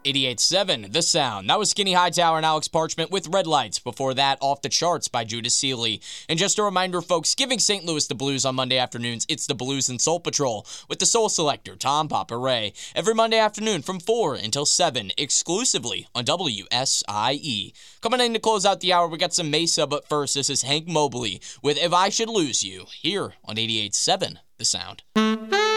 88.7, The Sound. That was Skinny Hightower and Alex Parchment with Red Lights. Before that, Off the Charts by Judas Seeley. And just a reminder, folks, giving St. Louis the blues on Monday afternoons, it's the Blues and Soul Patrol with the Soul Selector, Tom Papa Ray. Every Monday afternoon from 4 until 7, exclusively on WSIE. Coming in to close out the hour, we got some Mesa, but first, this is Hank Mobley with If I Should Lose You, here on 88.7, The Sound.